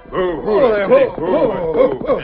Whoa there, whoa.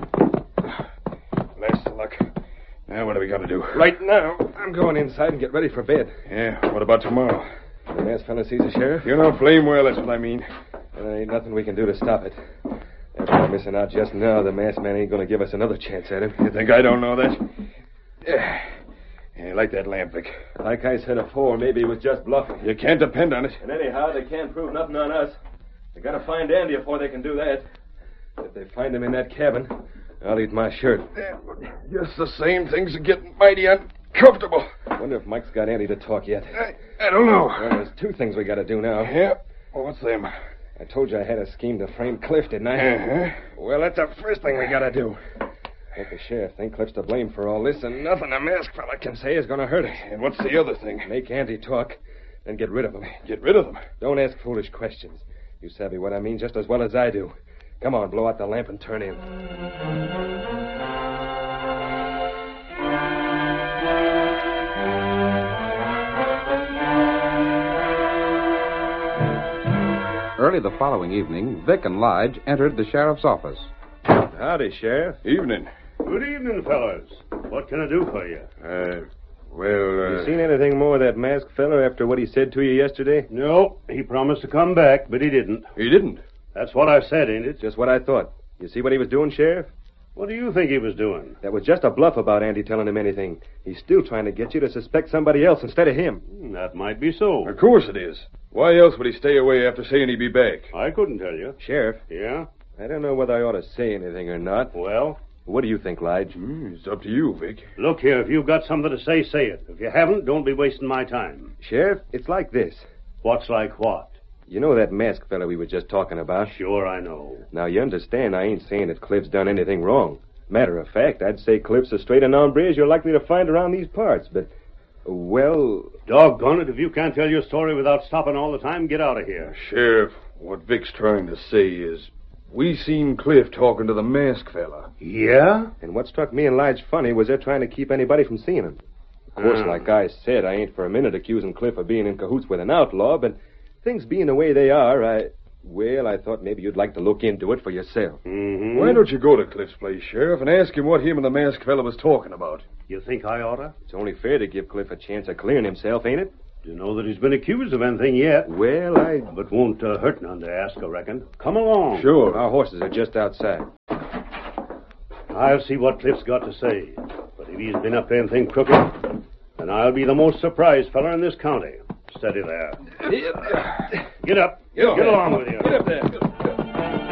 Last of luck. Now what do we got to do? Right now, I'm going inside and get ready for bed. Yeah, what about tomorrow? The masked fella sees the sheriff. You know flame well, that's what I mean. And there ain't nothing we can do to stop it. After we're missing out just now, the masked man ain't going to give us another chance at him. You think I don't know that? Yeah, like that lamp, Vic. Like I said afore, maybe he was just bluffing. You can't depend on it. And anyhow, they can't prove nothing on us. They got to find Andy before they can do that. If they find him in that cabin, I'll eat my shirt. Just the same, things are getting mighty uncomfortable. Wonder if Mike's got Andy to talk yet. I don't know. Well, there's two things we got to do now. Yeah? Well, what's them? I told you I had a scheme to frame Cliff, didn't I? Uh-huh. Well, that's the first thing we got to do. Let the sheriff think Cliff's to blame for all this, and nothing a masked fella can say is going to hurt us. And what's the other thing? Make Andy talk, then get rid of him. Get rid of them? Don't ask foolish questions. You savvy what I mean just as well as I do. Come on, blow out the lamp and turn in. Early the following evening, Vic and Lige entered the sheriff's office. Howdy, Sheriff. Evening. Good evening, fellas. What can I do for you? You seen anything more of that masked fella after what he said to you yesterday? No, he promised to come back, but he didn't. He didn't? That's what I said, ain't it? Just what I thought. You see what he was doing, Sheriff? What do you think he was doing? That was just a bluff about Andy telling him anything. He's still trying to get you to suspect somebody else instead of him. That might be so. Of course it is. Why else would he stay away after saying he'd be back? I couldn't tell you. Sheriff, Yeah? I don't know whether I ought to say anything or not. Well? What do you think, Lige? It's up to you, Vic. Look here, if you've got something to say, say it. If you haven't, don't be wasting my time. Sheriff, it's like this. What's like what? You know that masked fella we were just talking about? Sure, I know. Now, you understand I ain't saying that Cliff's done anything wrong. Matter of fact, I'd say Cliff's as straight a hombre as you're likely to find around these parts, but, well... Doggone it, if you can't tell your story without stopping all the time, get out of here. Sheriff, what Vic's trying to say is... we seen Cliff talking to the masked fella. Yeah? And what struck me and Lige funny was they're trying to keep anybody from seeing him. Of course, like I said, I ain't for a minute accusing Cliff of being in cahoots with an outlaw, but things being the way they are, I thought maybe you'd like to look into it for yourself. Mm-hmm. Why don't you go to Cliff's place, Sheriff, and ask him what him and the masked fella was talking about? You think I oughta? It's only fair to give Cliff a chance of clearing himself, ain't it? Do you know that he's been accused of anything yet? Well, But won't hurt none to ask, I reckon. Come along. Sure. Our horses are just outside. I'll see what Cliff's got to say. But if he's been up to anything crooked, then I'll be the most surprised fella in this county. Steady there. Get up. Get along with you.